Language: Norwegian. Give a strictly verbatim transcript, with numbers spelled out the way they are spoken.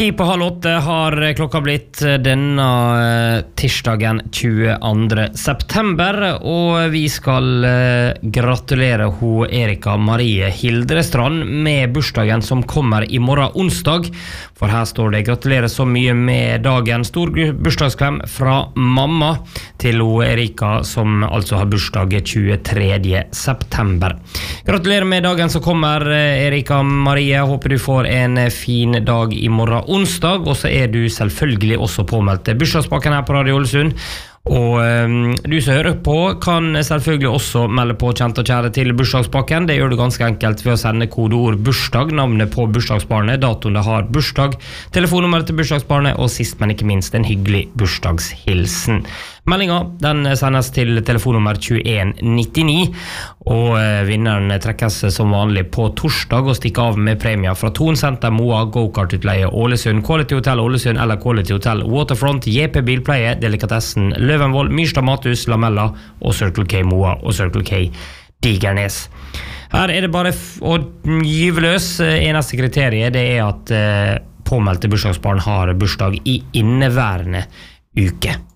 Ti på halv åtte har klokka blitt denne tirsdagen tjueandre september, og vi skal gratulere ho Erika Marie Hildrestrand med bursdagen som kommer i morgen onsdag. For her står det gratulerer så mye med dagen. Stor bursdagsklem fra mamma til ho Erika, som altså har bursdag tjuetredje september. Gratulerer med dagen som kommer, Erika Marie. Håper du får en fin dag i morgen onsdag, og så er du selvfølgelig også påmeldt til bursdagspakken her på Radio Ålesund. Og um, du som hører på kan selvfølgelig også melde på kjent og kjære til bursdagspakken. Det gjør du ganske enkelt ved å sende kodeord bursdag, navnet på bursdagsbarnet, datoen det har bursdag, telefonnummeret til bursdagsbarnet, og sist men ikke minst en hyggelig bursdagshilsen. Meldinga den sendes til telefonnummer tjueen nittini, og vinneren trekkes som vanlig på torsdag og stikker av med premier fra Thon Center, Moa, Go-Kart-utleie Ålesund, Quality Hotel Ålesund eller Quality Hotel Waterfront, J P Bilpleie, Delikatessen Løvenvoll, Myrstad Mathus, Lamella og Circle K Moa og Circle K Digernes. Her er det bare å gyve løs. Eneste kriteriet det er at eh, påmeldte bursdagsbarn har bursdag i inneværende uke.